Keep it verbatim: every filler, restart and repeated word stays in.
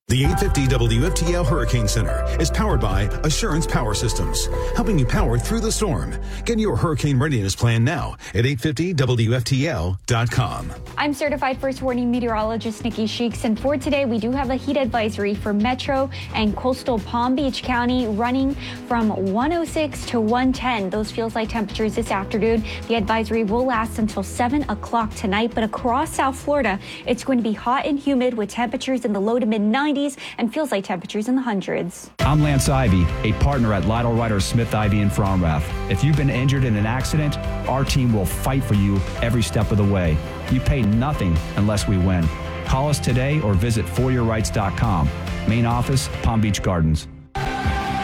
The eight fifty W F T L Hurricane Center is powered by Assurance Power Systems, helping you power through the storm. Get your hurricane readiness plan now at eight fifty W F T L dot com. I'm certified first warning meteorologist Nikki Sheeks, and for today we do have a heat advisory for Metro and coastal Palm Beach County running from one oh six to one ten. Those feels like temperatures this afternoon. The advisory will last until seven o'clock tonight, but across South Florida, it's going to be hot and humid with temperatures in the low to mid nineties and feels like temperatures in the hundreds. I'm Lance Ivy, a partner at Lytle Ryder Smith Ivy in Fromrath. If you've been injured in an accident, our team will fight for you every step of the way. You pay nothing unless we win. Call us today or visit for your rights dot com. Main office, Palm Beach Gardens.